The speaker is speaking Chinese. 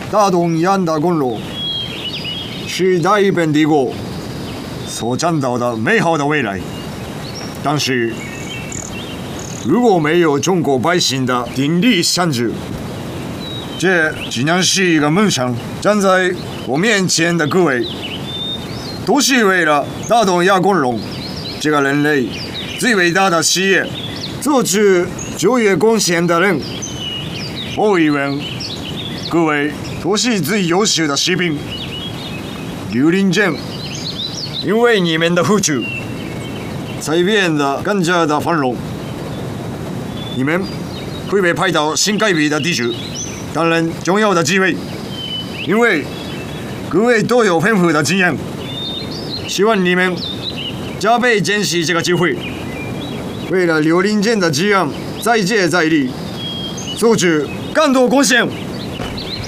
大东亚的公路是大本帝国所创造的美好的未来。但是，如果没有中国百姓的鼎力相助，这只能是一个梦想。站在我面前的各位，都是为了大东亚公路这个人类最伟大的事业做出卓越贡献的人。毫无疑问，各位都是最优秀的士兵。刘林镇，因为你们的付出，才变得更加的繁荣。你们会被派到新盖比的地区担任重要的职位，因为各位都有丰富的经验。希望你们加倍珍惜这个机会，为了刘林镇的治安再接再厉，做出更多贡献。